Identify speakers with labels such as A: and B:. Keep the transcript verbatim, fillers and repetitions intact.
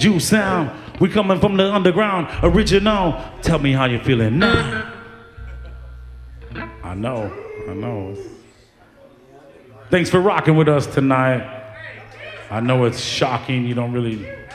A: juice sound. We coming from the underground, original. Tell me how you feeling now. I know, I know. Thanks for rocking with us tonight. I know it's shocking, you don't really